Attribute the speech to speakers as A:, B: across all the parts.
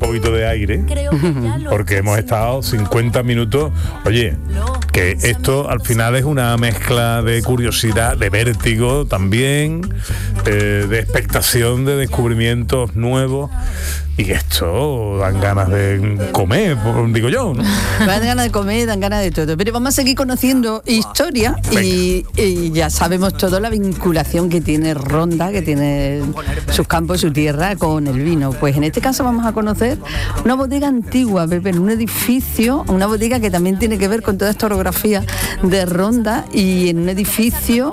A: poquito de aire, porque hemos estado 50 minutos. Oye, que esto al final es una mezcla de curiosidad, de vértigo también, de expectación, de descubrimientos nuevos. Y esto dan ganas de comer, digo yo, ¿no?
B: Dan ganas de comer, dan ganas de todo. Pero vamos a seguir conociendo historia y ya sabemos todo la vinculación que tiene Ronda, que tiene sus campos, su tierra con el vino. Pues en este caso vamos a conocer una bodega antigua, Pepe, en un edificio, una bodega que también tiene que ver con toda esta orografía de Ronda y en un edificio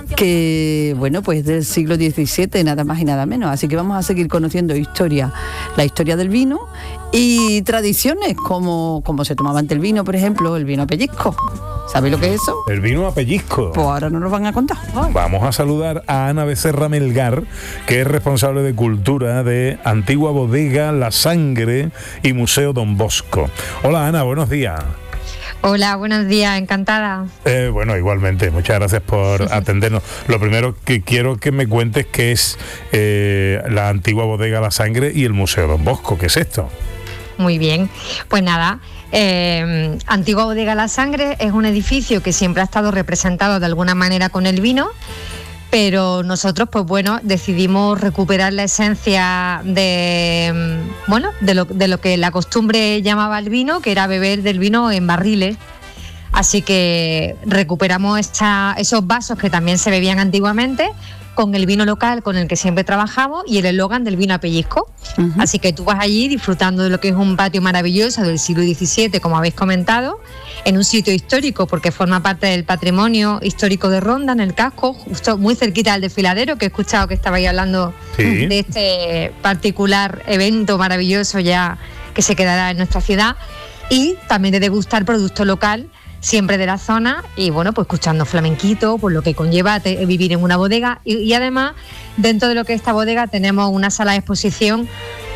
B: que, bueno, pues del siglo XVII, nada más y nada menos. Así que vamos a seguir conociendo historia, la historia del vino y tradiciones, como se tomaba antes el vino, por ejemplo, el vino a pellizco. ¿Sabéis lo que es eso?
A: El vino a pellizco.
B: Pues ahora nos lo van a contar.
A: Vamos a saludar a Ana Becerra Melgar, que es responsable de cultura de Antigua Bodega La Sangre y Museo Don Bosco. Hola Ana, buenos días.
C: Hola, buenos días, encantada.
A: Bueno, igualmente, muchas gracias por atendernos. Lo primero que quiero que me cuentes qué es la Antigua Bodega La Sangre y el Museo Don Bosco. ¿Qué es esto?
C: Muy bien, pues nada, Antigua Bodega La Sangre es un edificio que siempre ha estado representado de alguna manera con el vino, pero nosotros, pues bueno, decidimos recuperar la esencia de lo que la costumbre llamaba el vino, que era beber del vino en barriles. Así que recuperamos esos vasos que también se bebían antiguamente con el vino local con el que siempre trabajamos y el eslogan del vino a pellizco. Uh-huh. Así que tú vas allí disfrutando de lo que es un patio maravilloso del siglo XVII, como habéis comentado, en un sitio histórico porque forma parte del patrimonio histórico de Ronda, en el casco, justo muy cerquita del desfiladero, que he escuchado que estabais hablando de este particular evento maravilloso ya que se quedará en nuestra ciudad, y también de degustar producto local siempre de la zona y bueno, pues escuchando flamenquito, por lo que conlleva vivir en una bodega y además dentro de lo que es esta bodega tenemos una sala de exposición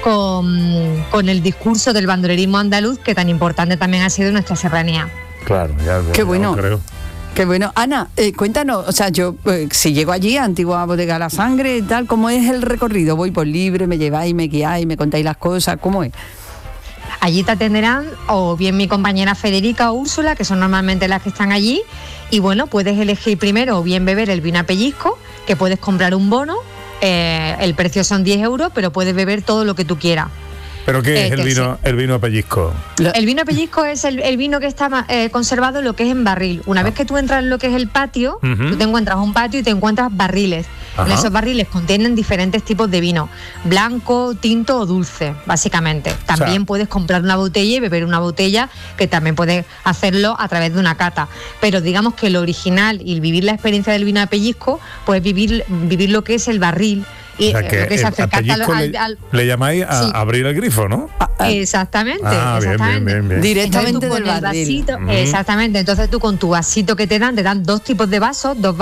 C: con el discurso del bandolerismo andaluz, que tan importante también ha sido en nuestra serranía.
A: Claro, ya
B: qué bueno.
A: Creo.
B: Qué bueno. Ana, cuéntanos, o sea, yo si llego allí a Antigua Bodega La Sangre y tal, ¿cómo es el recorrido? ¿Voy por libre, me lleváis, me guiáis, me contáis las cosas? ¿Cómo es?
C: Allí te atenderán o bien mi compañera Federica o Úrsula, que son normalmente las que están allí, y bueno, puedes elegir primero o bien beber el vino a pellizco, que puedes comprar un bono, el precio son 10 euros, pero puedes beber todo lo que tú quieras.
A: ¿Pero qué es el vino a pellizco?
C: El vino a pellizco es el vino que está conservado lo que es en barril. Una vez que tú entras en lo que es el patio, tú te encuentras un patio y te encuentras barriles. En esos barriles contienen diferentes tipos de vino, blanco, tinto o dulce, básicamente. También puedes comprar una botella y beber una botella, que también puedes hacerlo a través de una cata. Pero digamos que lo original y vivir la experiencia del vino a pellizco, pues vivir lo que es el barril. Y
A: o sea, que
C: es acercarte
A: le llamáis a abrir el grifo, ¿no?
C: Exactamente.
A: Bien.
B: Directamente del barril.
C: Vasito, exactamente. Entonces tú con tu vasito que te dan dos tipos de vasos, dos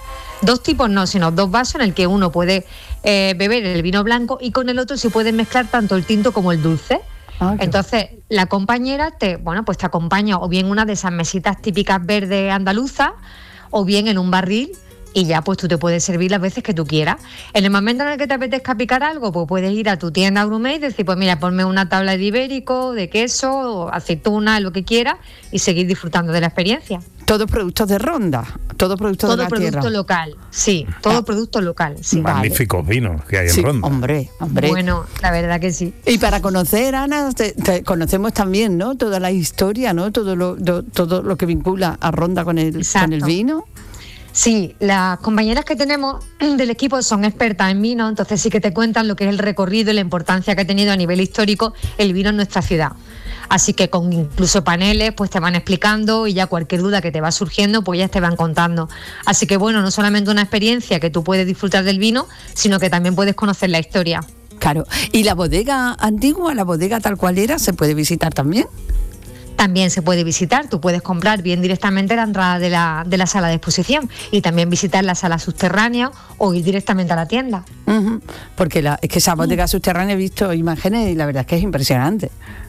C: tipos no, sino dos vasos en el que uno puede beber el vino blanco y con el otro se puede mezclar tanto el tinto como el dulce. Entonces la compañera te acompaña o bien una de esas mesitas típicas verdes andaluzas o bien en un barril. Y ya pues tú te puedes servir las veces que tú quieras. En el momento en el que te apetezca picar algo, pues puedes ir a tu tienda gourmet y decir, pues mira, ponme una tabla de ibérico, de queso, aceituna, lo que quieras, y seguir disfrutando de la experiencia.
B: Todos productos de Ronda, todos productos de la tierra.
C: Todo producto local, sí, todo producto local, sí.
A: Magníficos vinos que hay en Ronda.
B: Hombre.
C: Bueno, la verdad que sí.
B: Y para conocer, Ana, te conocemos también, ¿no? Toda la historia, ¿no? Todo lo que vincula a Ronda con el vino.
C: Sí, las compañeras que tenemos del equipo son expertas en vino, entonces sí que te cuentan lo que es el recorrido y la importancia que ha tenido a nivel histórico el vino en nuestra ciudad. Así que con incluso paneles pues te van explicando y ya cualquier duda que te va surgiendo pues ya te van contando. Así que bueno, no solamente una experiencia que tú puedes disfrutar del vino, sino que también puedes conocer la historia.
B: Claro, y la bodega antigua, la bodega tal cual era, ¿se puede visitar también?
C: También se puede visitar, tú puedes comprar bien directamente la entrada de la sala de exposición y también visitar la sala subterránea o ir directamente a la tienda.
B: Porque es que esa bodega subterránea he visto imágenes y la verdad es que es impresionante.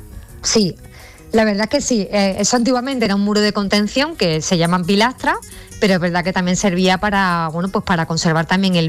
C: Sí, la verdad es que sí. Eso antiguamente era un muro de contención que se llaman pilastras, pero es verdad que también servía para conservar también el